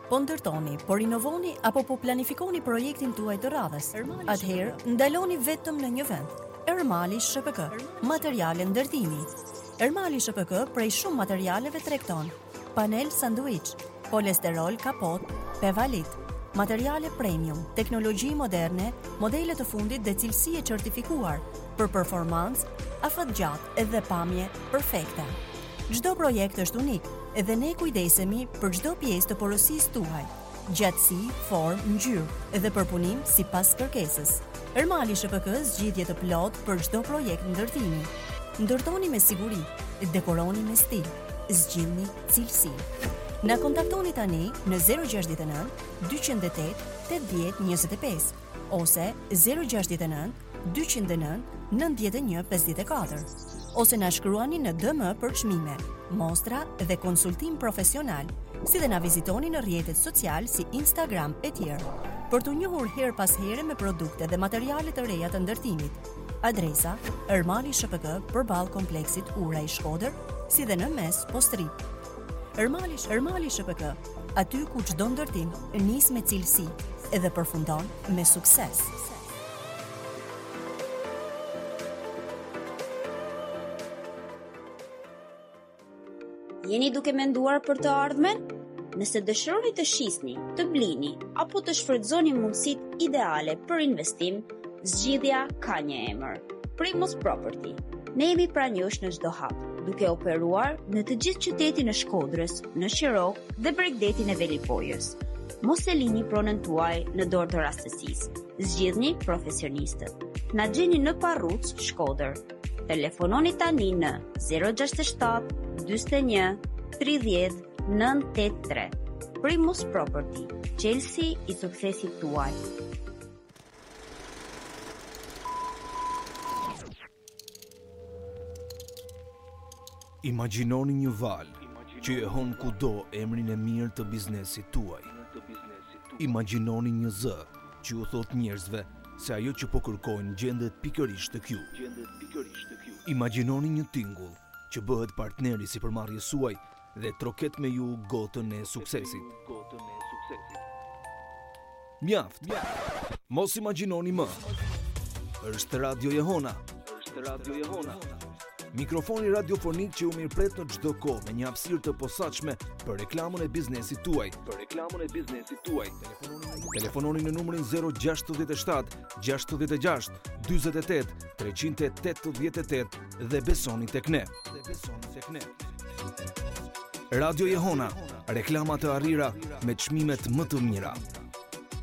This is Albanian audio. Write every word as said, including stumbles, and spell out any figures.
Po ndërtoni, po rinovoni apo po planifikoni projektin tuaj të radhës, atëherë ndaloni vetëm në një vend. Ermali S P K, materiale ndërtimi. Ermali S P K prej shumë materialeve tregton: panel sanduiç, polesterol kapot, pevalit, materiale premium, teknologji moderne, modele të fundit dhe cilësi e certifikuar për performancë, afat gjatë edhe pamje perfekte. Çdo projekt është unik, edhe ne kujdesemi për çdo pjesë të porosisë tuaj, gjatësi, formë, ngjyrë edhe përpunim sipas kërkesës. Ermali S P K zgjidhje të plotë për çdo projekt ndërtimi. Ndërtoni me siguri, dekoroni me stil, zgjidhni cilësi. Na kontaktoni tani në zero gjasht e nëntë, dyqindë e tetë, tetëdhjetë njëzet e pesë ose zero gjasht e nëntë, dyqindë e nëntë, nëntëdhjetë e një pesëdhjetë e katër ose na shkruani në D M për çmime, mostra dhe konsultim profesional, si dhe na vizitoni në rrjetet social si Instagram e tjerë, për t'u njohur her pas here me produkte dhe materiale të reja të ndërtimit. Adresa: Ermali S P K përballë kompleksit Ura i Shkodër, si dhe në mes Postrip. Ermali Ermali S P K, aty ku çdo ndërtim nis me cilësi edhe përfundon me sukses. Jeni duke menduar për të ardhmen? Nëse dëshironi të shisni, të blini apo të shfrytëzoni mundësitë ideale për investim, zgjidhja ka një emër: Primus Property. Ne jemi pranë jush në çdo hap, duke operuar në të gjithë qytetin e Shkodrës, në Shirok dhe Bregdetin e Velipojës. Mos e lini pronën tuaj në dorë të rastësisë. Zgjidhni profesionistët. Na gjeni në Parruc, Shkodër. Telefononi tani në zero gjasht e shtatë, dyqindë e një, tridhjetë, nëntë e tre. Primus Property, qelësi i suksesit tuaj. Imagjinoni një valë që e hon kudo emrin e mirë të biznesit tuaj. Imagjinoni një zë që u thot njerëzve se ajo që po kërkojnë gjendet pikërisht tek ju. Imagjinoni një tingull që bëhet partneri sipërmarrjes suaj dhe troket me ju gotën e suksesit. Mjaft. Mos imagjinoni më. Është Radio Jehona. Është Radio Jehona. Mikrofoni radiofonik që u mirëpret në çdo kohë me një hapësirë të posaçme për reklamën e biznesit tuaj. Për reklamën e biznesit tuaj. Telefononi në numrin zero gjasht e shtatë, gjashtëdhjetë e gjashtë, dyzet e tetë, treqind e tetëdhjetë e tetë dhe besoni tek ne. Dhe besoni tek ne. Radio Jehona, reklama të arrira me çmimet më të mira.